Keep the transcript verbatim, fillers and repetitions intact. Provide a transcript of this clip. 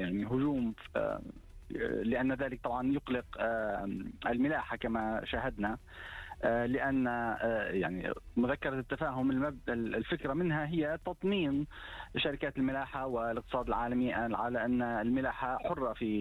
يعني هجوم، لأن ذلك طبعا يقلق الملاحة كما شاهدنا، لأن يعني مذكرة التفاهم المبدأ الفكرة منها هي تطمين شركات الملاحة والاقتصاد العالمي على أن الملاحة حرة في